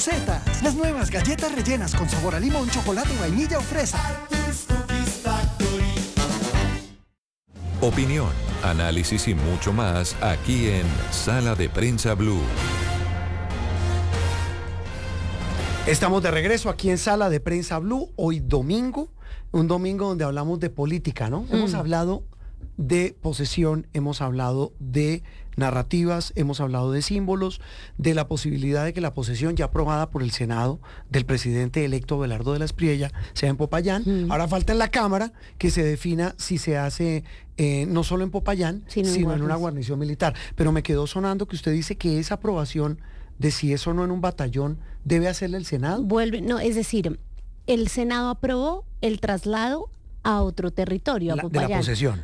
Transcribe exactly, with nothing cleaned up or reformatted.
Rosetas, las nuevas galletas rellenas con sabor a limón, chocolate, vainilla o fresa. Opinión, análisis y mucho más aquí en Sala de Prensa Blue. Estamos de regreso aquí en Sala de Prensa Blue, hoy domingo, un domingo donde hablamos de política, ¿no? Mm. Hemos hablado de posesión, hemos hablado de narrativas, hemos hablado de símbolos, de la posibilidad de que la posesión ya aprobada por el Senado del presidente electo Abelardo de la Espriella sea en Popayán. Mm. Ahora falta en la Cámara que se defina si se hace eh, no solo en Popayán, sino, sino en, en una guarnición militar. Pero me quedó sonando que usted dice que esa aprobación de si es o no en un batallón debe hacerle el Senado. Vuelve, no, es decir, el Senado aprobó el traslado a otro territorio, a la, Popayán. De la posesión.